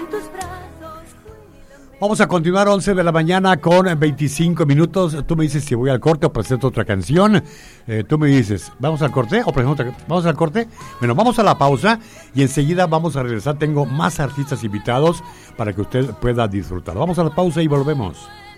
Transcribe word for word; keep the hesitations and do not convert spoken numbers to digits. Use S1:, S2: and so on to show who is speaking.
S1: Vamos a continuar once de la mañana con veinticinco minutos. Tú me dices si voy al corte o presento otra canción. Eh, tú me dices, ¿vamos al corte o presento otra? ¿Vamos al corte? Bueno, vamos a la pausa y enseguida vamos a regresar. Tengo más artistas invitados para que usted pueda disfrutar. Vamos a la pausa y volvemos.